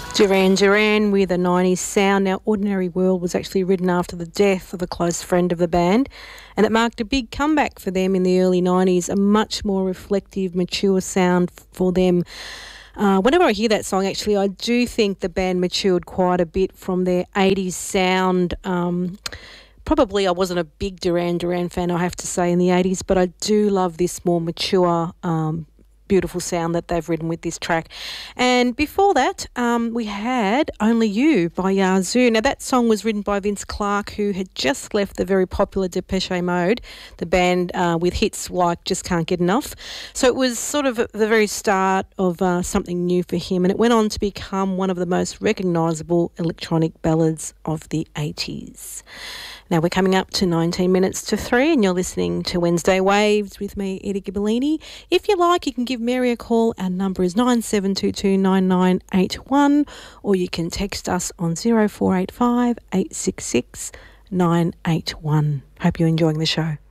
Duran Duran with a 90s sound. Now, Ordinary World was actually written after the death of a close friend of the band, and it marked a big comeback for them in the early 90s, a much more reflective, mature sound for them. Whenever I hear that song, actually, I do think the band matured quite a bit from their 80s sound. Probably I wasn't a big Duran Duran fan, I have to say, in the 80s, but I do love this more mature beautiful sound that they've written with this track. And before that, we had Only You by Yazoo. Now, that song was written by Vince Clarke, who had just left the very popular Depeche Mode, the band with hits like Just Can't Get Enough. So it was sort of the very start of something new for him, and it went on to become one of the most recognisable electronic ballads of the 80s. Now, we're coming up to 19 minutes to 3 and you're listening to Wednesday Waves with me, Edie Gibellini. If you like, you can give Mary a call. Our number is 97229981, or you can text us on 0485 866 981. Hope you're enjoying the show.